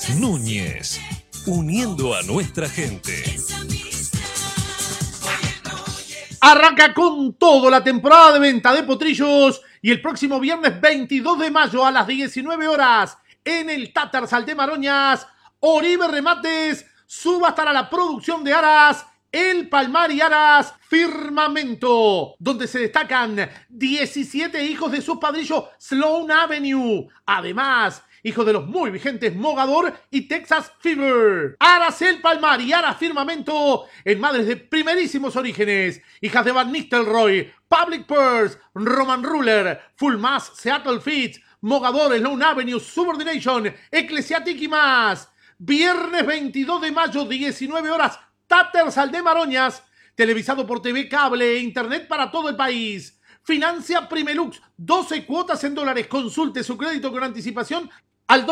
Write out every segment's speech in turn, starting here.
Núñez, uniendo a nuestra gente. Arranca con todo la temporada de venta de potrillos y el próximo viernes 22 de mayo a las 19 horas en el Tatarsal de Maroñas, Oribe Remates subastará la producción de aras El Palmar y Aras Firmamento, donde se destacan 17 hijos de su padrillo Sloan Avenue. Además, hijos de los muy vigentes Mogador y Texas Fever. Aras El Palmar y Aras Firmamento en madres de primerísimos orígenes. Hijas de Van Nistelrooy, Public Purse, Roman Ruler, Full Mass, Seattle Fits, Mogador, Sloan Avenue, Subordination, Eclesiastic y más. Viernes 22 de mayo, 19 horas, Tatarsal de Maroñas, televisado por TV Cable e Internet para todo el país. Financia Primelux, 12 cuotas en dólares. Consulte su crédito con anticipación al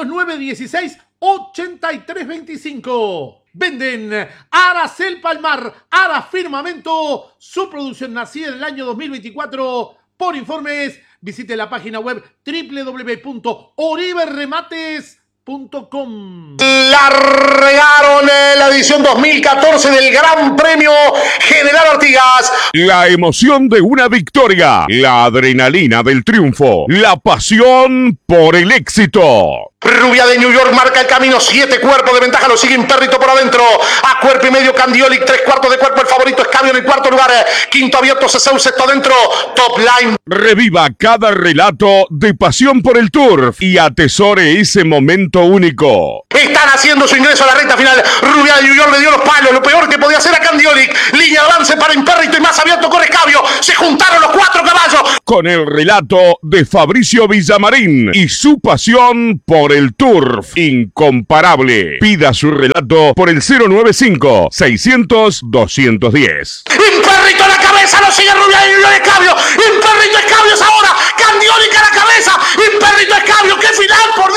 2916-8325. Venden Aras El Palmar, Aras Firmamento, su producción nacida en el año 2024. Por informes, visite la página web www.oriberremates.com. Largaron la edición 2014 del Gran Premio General Artigas. La emoción de una victoria, la adrenalina del triunfo, la pasión por el éxito. Rubia de New York marca el camino, 7 cuerpos de ventaja, lo sigue Imperrito por adentro, a cuerpo y medio Candiolic, 3 cuartos de cuerpo, el favorito Escabio en el cuarto lugar, quinto abierto Ceseu, sexto adentro, Top Line. Reviva cada relato de pasión por el turf y atesore ese momento único. Están haciendo su ingreso a la recta final, Rubia de New York le dio los palos, lo peor que podía hacer a Candiolic, línea de avance para Imperrito y más abierto con Escabio, se juntaron los 4 caballos. Con el relato de Fabricio Villamarín y su pasión por el turf incomparable. Pida su relato por el 095-600-210. Imperrito a la cabeza, lo sigue Rubia de New York, Escabio, Imperrito Escabio es ahora, Candiolic a la cabeza, Imperrito Escabio, qué final por